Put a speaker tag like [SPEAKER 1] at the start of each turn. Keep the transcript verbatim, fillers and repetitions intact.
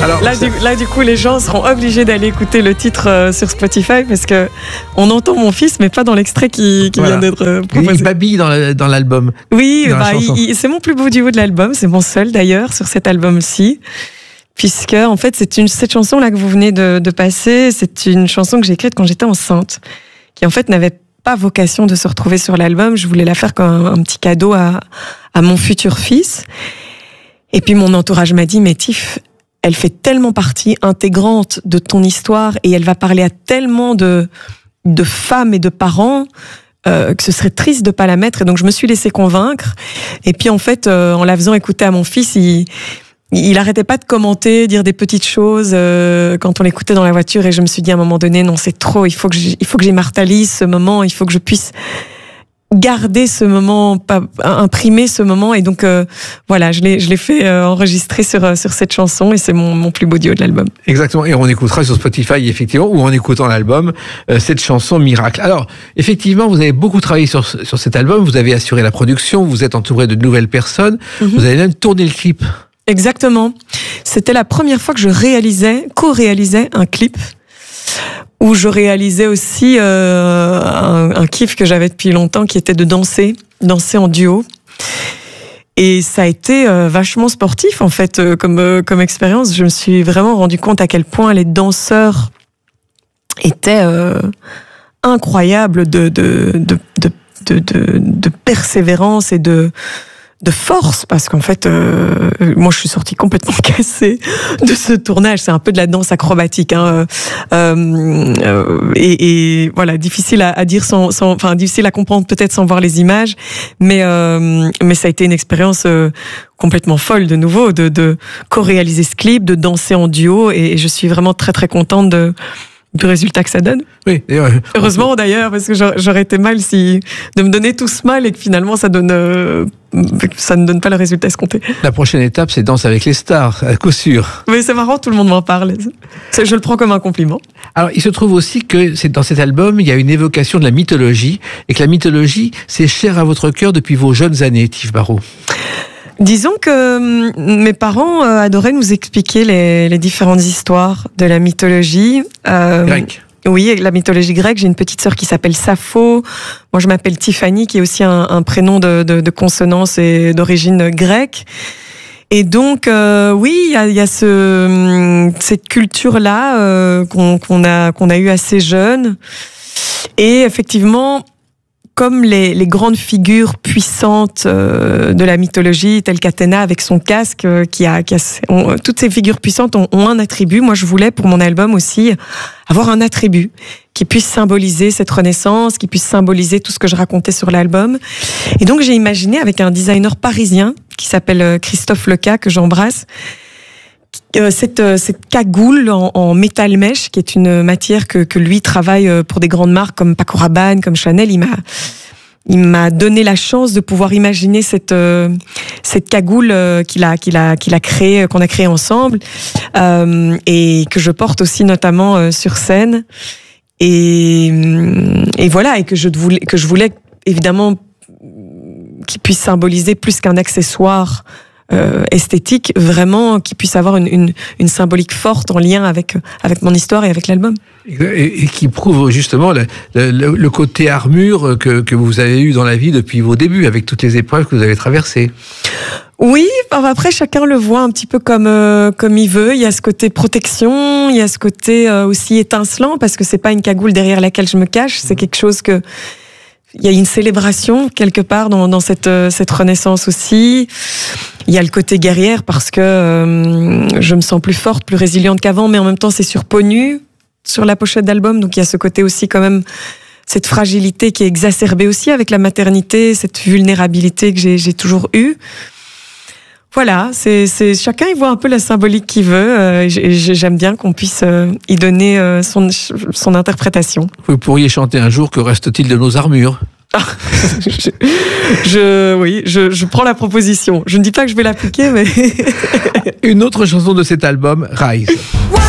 [SPEAKER 1] Alors,
[SPEAKER 2] là, du, là, du coup, les gens seront obligés d'aller écouter le titre euh, sur Spotify parce que on entend mon fils, mais pas dans l'extrait qui, qui
[SPEAKER 1] voilà.
[SPEAKER 2] vient d'être euh, proposé.
[SPEAKER 1] Il babille dans, la, dans l'album.
[SPEAKER 2] Oui,
[SPEAKER 1] dans
[SPEAKER 2] bah, il, il, c'est mon plus beau duo de l'album. C'est mon seul d'ailleurs sur cet album-ci. Puisque, en fait, c'est une, cette chanson-là que vous venez de, de passer, c'est une chanson que j'ai écrite quand j'étais enceinte, qui en fait n'avait pas vocation de se retrouver sur l'album. Je voulais la faire comme un, un petit cadeau à, à mon futur fils. Et puis mon entourage m'a dit, mais Tiff, elle fait tellement partie intégrante de ton histoire et elle va parler à tellement de, de femmes et de parents euh, que ce serait triste de pas la mettre. Et donc je me suis laissée convaincre. Et puis en fait, euh, en la faisant écouter à mon fils, il... Il arrêtait pas de commenter, dire des petites choses euh, quand on l'écoutait dans la voiture, et je me suis dit à un moment donné, non, c'est trop, il faut que il faut que j'immortalise ce moment, il faut que je puisse garder ce moment, pas, imprimer ce moment, et donc euh, voilà, je l'ai je l'ai fait euh, enregistrer sur sur cette chanson, et c'est mon mon plus beau duo de l'album.
[SPEAKER 1] Exactement, et on écoutera sur Spotify effectivement, ou en écoutant l'album, euh, cette chanson Miracle. Alors effectivement, vous avez beaucoup travaillé sur sur cet album, vous avez assuré la production, vous êtes entouré de nouvelles personnes, mm-hmm. vous avez même tourné le clip.
[SPEAKER 2] Exactement. C'était la première fois que je réalisais, co-réalisais un clip où je réalisais aussi euh, un, un kiff que j'avais depuis longtemps, qui était de danser, danser en duo. Et ça a été euh, vachement sportif en fait euh, comme euh, comme expérience. Je me suis vraiment rendu compte à quel point les danseurs étaient euh, incroyables de de de de de, de, de persévérance et de de force, parce qu'en fait, euh, moi, je suis sortie complètement cassée de ce tournage. C'est un peu de la danse acrobatique, hein, euh, euh, et, et voilà, difficile à, à dire sans, sans, enfin, difficile à comprendre peut-être sans voir les images, mais euh, mais ça a été une expérience euh, complètement folle de nouveau, de, de co-réaliser ce clip, de danser en duo, et, et je suis vraiment très très contente de du résultat que ça donne.
[SPEAKER 1] Oui, d'ailleurs.
[SPEAKER 2] Heureusement d'ailleurs, parce que j'aurais été mal si de me donner tout ce mal et que finalement ça donne, euh, ça ne donne pas le résultat escompté.
[SPEAKER 1] La prochaine étape, c'est Danse avec les stars, à coup sûr.
[SPEAKER 2] Mais c'est marrant, tout le monde m'en parle. Je le prends comme un compliment.
[SPEAKER 1] Alors, il se trouve aussi que c'est dans cet album, il y a une évocation de la mythologie, et que la mythologie, c'est cher à votre cœur depuis vos jeunes années, Tiff Barraud.
[SPEAKER 2] Disons que mes parents adoraient nous expliquer les, les différentes histoires de la mythologie. Euh,
[SPEAKER 1] Grecque.
[SPEAKER 2] Oui, la mythologie grecque. J'ai une petite sœur qui s'appelle Sappho. Moi, je m'appelle Tiffany, qui est aussi un, un prénom de, de, de consonance et d'origine grecque. Et donc, euh, oui, il y a, y a ce, cette culture-là euh, qu'on, qu'on a, qu'on a eue assez jeune. Et effectivement, comme les, les grandes figures puissantes euh, de la mythologie, telles qu'Athéna avec son casque, euh, qui a, qui a on, toutes ces figures puissantes ont, ont un attribut. Moi, je voulais pour mon album aussi avoir un attribut qui puisse symboliser cette renaissance, qui puisse symboliser tout ce que je racontais sur l'album. Et donc, j'ai imaginé avec un designer parisien qui s'appelle Christophe Leca, que j'embrasse, Euh, cette, euh, cette cagoule en, en métal mèche, qui est une matière que, que lui travaille pour des grandes marques comme Paco Rabanne, comme Chanel. Il m'a, il m'a donné la chance de pouvoir imaginer cette, euh, cette cagoule euh, qu'il a, qu'il a, qu'il a créée, qu'on a créée ensemble, euh, et que je porte aussi notamment euh, sur scène. Et, et voilà, et que je voulais, que je voulais évidemment qu'il puisse symboliser plus qu'un accessoire Euh, esthétique, vraiment qui puisse avoir une, une, une symbolique forte en lien avec, avec mon histoire et avec l'album.
[SPEAKER 1] Et, et qui prouve justement le, le, le côté armure que, que vous avez eu dans la vie depuis vos débuts, avec toutes les épreuves que vous avez traversées.
[SPEAKER 2] Oui, après chacun le voit un petit peu comme, euh, comme il veut. Il y a ce côté protection, il y a ce côté euh, aussi étincelant, parce que c'est pas une cagoule derrière laquelle je me cache, c'est quelque chose que... Il y a une célébration quelque part dans, dans cette, cette renaissance aussi. Il y a le côté guerrière parce que euh, je me sens plus forte, plus résiliente qu'avant, mais en même temps c'est sur peau nue sur la pochette d'album, donc il y a ce côté aussi quand même, cette fragilité qui est exacerbée aussi avec la maternité, cette vulnérabilité que j'ai, j'ai toujours eue. Voilà, c'est, c'est chacun y voit un peu la symbolique qu'il veut. Euh, j'aime bien qu'on puisse euh, y donner euh, son, son interprétation.
[SPEAKER 1] Vous pourriez chanter un jour Que reste-t-il de nos armures ?
[SPEAKER 2] je, je, oui, je, je prends la proposition. Je ne dis pas que je vais l'appliquer, mais...
[SPEAKER 1] Une autre chanson de cet album, Rise.